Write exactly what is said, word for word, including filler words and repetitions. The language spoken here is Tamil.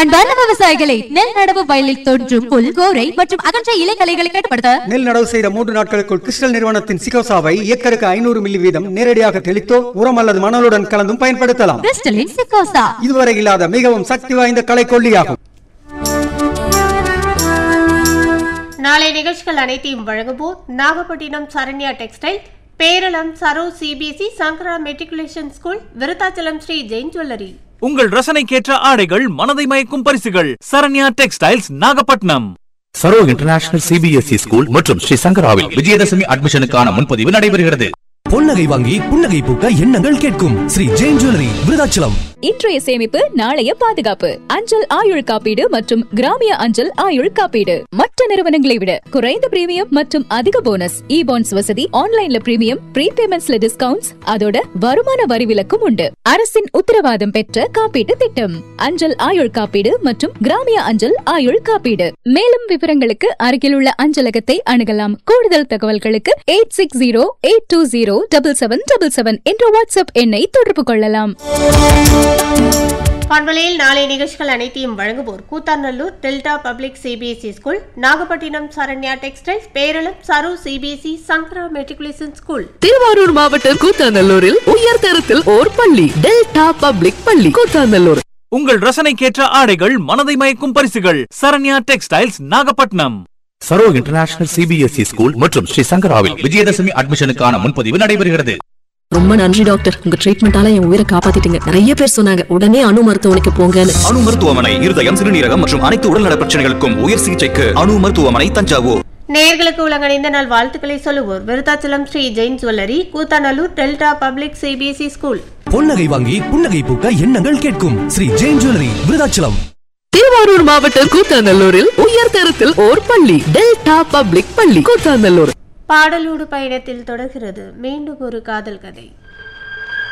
அன்பார்ந்த விவசாயிகளை, நெல் நடவு வயலில் தோன்றும் புல், கோரை மற்றும் அகன்ற இலைகளைகளை கட்டுப்படுத்த நெல் நடவு செய்த மூன்று நாட்களுக்குள் கிறிஸ்டல் நிறுவனத்தின் சிகோசாவை ஏக்கருக்கு ஐநூறு மில்லி வீதம் நேரடியாக தெளித்தோ உரம் அல்லது மணலுடன் கலந்தும் பயன்படுத்தலாம். கிறிஸ்டலின் சிகோசா இதுவரை இல்லாத மிகவும் சக்தி வாய்ந்த களைக்கொல்லியாகும். நாளை நிகழ்ச்சிகள் அனைத்தையும் வழங்குவோர் நாகப்பட்டினம் சரண்யா டெக்ஸ்டைல், பேரளம் சரோ சிபிஎஸ்இ சங்கரா matriculation school, Virudhachalam Sri Jain jewellery. உங்கள் ரசனைக்கேற்ற ஆடைகள், மனதை மயக்கும் பரிசுகள். Saranya textiles, Nagapattinam. Saro international CBSE school மற்றும் ஸ்ரீ சங்கராவில் விஜயதசமி அட்மிஷனுக்கான முன்பதிவு நடைபெறுகிறது. பொன்னகை வாங்கி புன்னகை பூக்க எண்ணங்கள் கேட்கும் ஸ்ரீ ஜெயின் ஜுவல்லரி, விருதாச்சலம். இன்றைய சேமிப்பு நாளைய பாதுகாப்பு. அஞ்சல் ஆயுள் காப்பீடு மற்றும் கிராமிய அஞ்சல் ஆயுள் காப்பீடு மற்ற நிறுவனங்களை விட குறைந்த பிரீமியம் மற்றும் அதிக போனஸ். இ பாண்ட்ஸ் வசதி, ஆன்லைன்ல பிரீமியம், ப்ரீபேமெண்ட்ஸ்ல டிஸ்கவுண்ட்ஸ், அதோட வருமான வரி விலக்கும் உண்டு. அரசின் உத்தரவாதம் பெற்ற காப்பீட்டு திட்டம் அஞ்சல் ஆயுள் காப்பீடு மற்றும் கிராமிய அஞ்சல் ஆயுள் காப்பீடு. மேலும் விவரங்களுக்கு அருகில் உள்ள அஞ்சலகத்தை அணுகலாம். கூடுதல் தகவல்களுக்கு eight six zero eight two zero double seven double seven என்ற வாட்ஸ்அப் எண்ணை தொடர்பு கொள்ளலாம். பண்பலையில் நாளை நிகழ்ச்சிகள் அனைத்தையும் வழங்குவோர் Koothanallur delta public CBSE school, Nagapattinam Saranya textiles, Peralam Saro CBSE சங்கரா மெட்ரிகுலேஷன் ஸ்கூல். திருவாரூர் மாவட்டம் கூத்தாநல்லூரில் உயர்தரத்தில் ஓர் பள்ளி, டெல்டா பப்ளிக் பள்ளி, கூத்தாநல்லூர். உங்கள் ரசனைக்கேற்ற ஆடைகள், மனதை மயக்கும் பரிசுகள். Saranya textiles, Nagapattinam. Saro international CBSE school மற்றும் ஸ்ரீ சங்கராவில் விஜயதசமி அட்மிஷனுக்கான முன்பதிவு நடைபெறுகிறது. ரொம்ப நன்றி டாக்டர், உங்க ட்ரீட்மெண்டால என் உயிரை காப்பாத்திட்டீங்க. நிறைய பேர் சொன்னாங்க உடனே அணு மருத்துவமனைக்கு போங்கன்னு. அணு மருத்துவமனை இருதயம், சிறுநீரகம் மற்றும் அனைத்து உடல்நல பிரச்சனைகளுக்கும் உயர் சிகிச்சைக்கு அணு மருத்துவமனை, தஞ்சாவூர். நேயர்களுக்கு உலகணிந்த நாள் வாழ்த்துக்களை சொல்லுவோர் Virudhachalam Sri Jain jewellery, Koothanallur delta public CBSE school. பொன்னகை வாங்கி புன்னகை பூக்க எண்ணங்கள் கேட்கும் ஸ்ரீ ஜெயின் ஜுவல்லரி, விருதாச்சலம். திருவாரூர் மாவட்டம் கூத்தாநல்லூரில் உயர்தரத்தில் ஓர் பள்ளி, டெல்டா பப்ளிக் பள்ளி, கூத்தாநல்லூர். பாடலோடு பயணத்தில் தொடர்கிறது மீண்டும் ஒரு காதல் கதை.